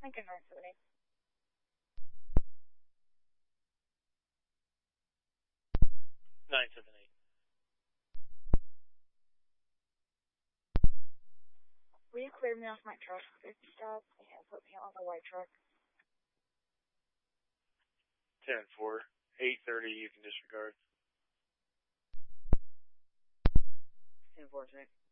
Lincoln 978. 978. Will you clear me off my truck? 50 stops and put me on the white truck. 10-4. 830, you can disregard. 10-4, check.